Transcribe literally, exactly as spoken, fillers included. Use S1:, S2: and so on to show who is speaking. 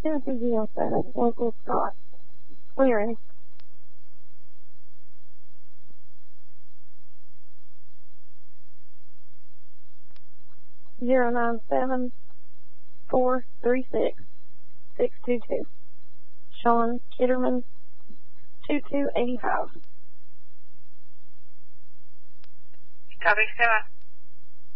S1: Timothy Gill seven, local Scott. Clearing. Zero nine seven four three six six two two. Sean Kitterman, two two eighty five.
S2: Copy, Sarah.